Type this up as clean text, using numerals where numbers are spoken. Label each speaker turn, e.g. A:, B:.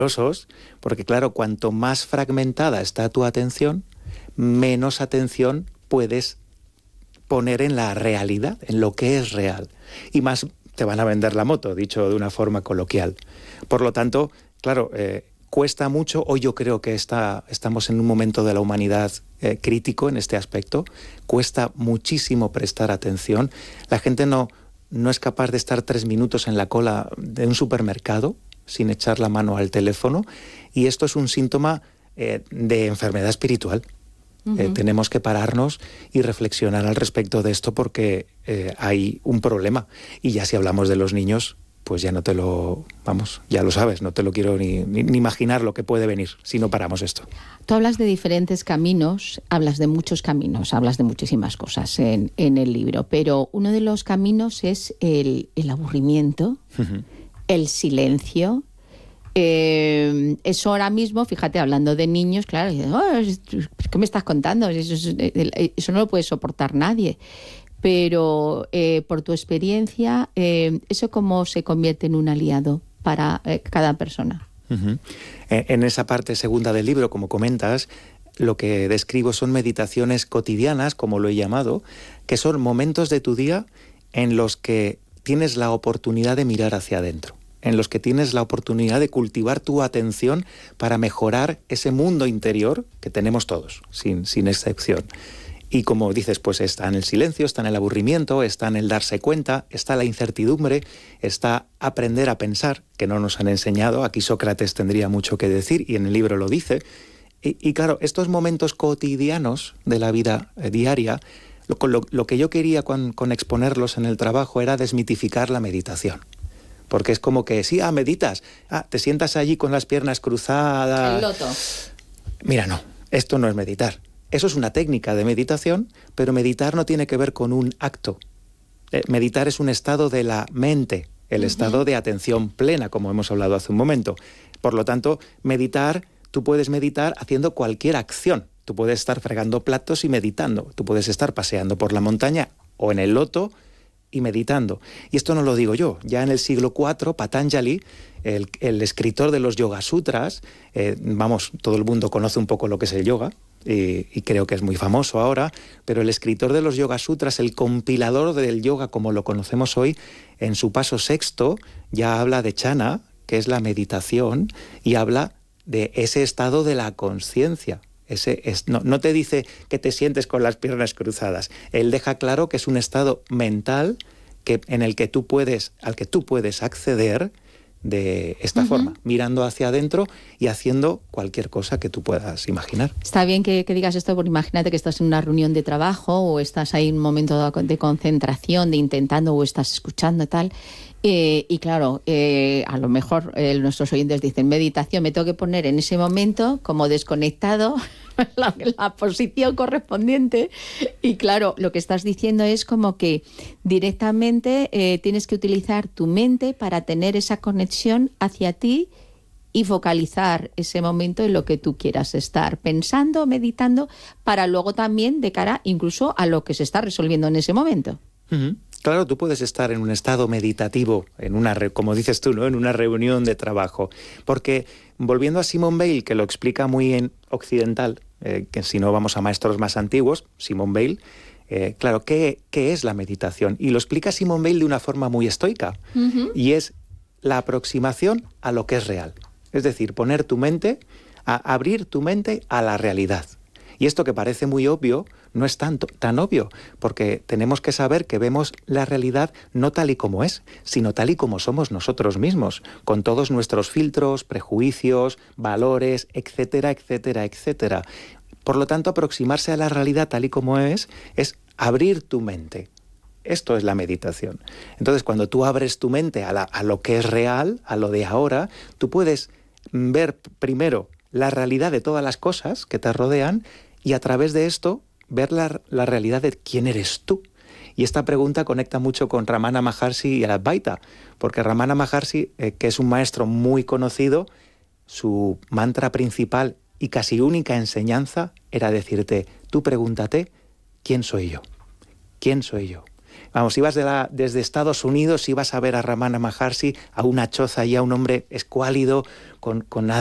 A: porque claro, cuanto más fragmentada está tu atención, menos atención puedes poner en la realidad, en lo que es real. Y más te van a vender la moto, dicho de una forma coloquial. Por lo tanto, claro, cuesta mucho. Hoy yo creo que estamos en un momento de la humanidad crítico en este aspecto. Cuesta muchísimo prestar atención. La gente no es capaz de estar 3 minutos en la cola de un supermercado sin echar la mano al teléfono. Y esto es un síntoma de enfermedad espiritual. Tenemos que pararnos y reflexionar al respecto de esto porque hay un problema. Y ya si hablamos de los niños, pues ya no te lo... Vamos, ya lo sabes, no te lo quiero ni imaginar lo que puede venir si no paramos esto.
B: Tú hablas de diferentes caminos, hablas de muchos caminos, hablas de muchísimas cosas en el libro, pero uno de los caminos es el aburrimiento, el silencio. Eso ahora mismo, fíjate, hablando de niños, claro, ¿qué me estás contando? Eso no lo puede soportar nadie. Pero por tu experiencia, ¿eso cómo se convierte en un aliado para cada persona?
A: En esa parte segunda del libro, como comentas, lo que describo son meditaciones cotidianas, como lo he llamado, que son momentos de tu día en los que tienes la oportunidad de mirar hacia adentro, en los que tienes la oportunidad de cultivar tu atención para mejorar ese mundo interior que tenemos todos, sin excepción. Y como dices, pues está en el silencio, está en el aburrimiento, está en el darse cuenta, está la incertidumbre, está aprender a pensar, que no nos han enseñado. Aquí Sócrates tendría mucho que decir y en el libro lo dice. Y claro, estos momentos cotidianos de la vida diaria, lo que yo quería con exponerlos en el trabajo era desmitificar la meditación. Porque es como que, sí, meditas, te sientas allí con las piernas cruzadas.
B: El loto.
A: Mira, no, esto no es meditar. Eso es una técnica de meditación, pero meditar no tiene que ver con un acto. Meditar es un estado de la mente, el estado de atención plena, como hemos hablado hace un momento. Por lo tanto, tú puedes meditar haciendo cualquier acción. Tú puedes estar fregando platos y meditando. Tú puedes estar paseando por la montaña o en el loto y meditando. Y esto no lo digo yo. Ya en el siglo IV, Patanjali, el escritor de los Yoga Sutras, todo el mundo conoce un poco lo que es el yoga, y creo que es muy famoso ahora, pero el escritor de los Yoga Sutras, el compilador del yoga como lo conocemos hoy, en su paso sexto ya habla de jhana, que es la meditación, y habla de ese estado de la conciencia. No te dice que te sientes con las piernas cruzadas. Él deja claro que es un estado mental al que tú puedes acceder de esta forma, mirando hacia adentro y haciendo cualquier cosa que tú puedas imaginar.
B: Está bien que digas esto, porque imagínate que estás en una reunión de trabajo o estás ahí en un momento de concentración, de intentando o estás escuchando y tal. Y claro, a lo mejor nuestros oyentes dicen meditación, me tengo que poner en ese momento como desconectado la posición correspondiente, y claro, lo que estás diciendo es como que directamente tienes que utilizar tu mente para tener esa conexión hacia ti y focalizar ese momento en lo que tú quieras estar pensando, meditando, para luego también de cara incluso a lo que se está resolviendo en ese momento.
A: Claro, tú puedes estar en un estado meditativo, como dices tú, ¿no? En una reunión de trabajo. Porque, volviendo a Simone Weil, que lo explica muy en occidental, que si no vamos a maestros más antiguos, Simone Weil, claro, ¿qué es la meditación? Y lo explica Simone Weil de una forma muy estoica. Y es la aproximación a lo que es real. Es decir, abrir tu mente a la realidad. Y esto que parece muy obvio, no es tan obvio, porque tenemos que saber que vemos la realidad no tal y como es, sino tal y como somos nosotros mismos, con todos nuestros filtros, prejuicios, valores, etcétera, etcétera, etcétera. Por lo tanto, aproximarse a la realidad tal y como es abrir tu mente. Esto es la meditación. Entonces, cuando tú abres tu mente a lo que es real, a lo de ahora, tú puedes ver primero la realidad de todas las cosas que te rodean y a través de esto ver la realidad de quién eres tú. Y esta pregunta conecta mucho con Ramana Maharshi y el Advaita, porque Ramana Maharshi, que es un maestro muy conocido, su mantra principal y casi única enseñanza era decirte, tú pregúntate, ¿quién soy yo? ¿Quién soy yo? Vamos, ibas desde Estados Unidos, ibas a ver a Ramana Maharshi, a una choza y a un hombre escuálido, con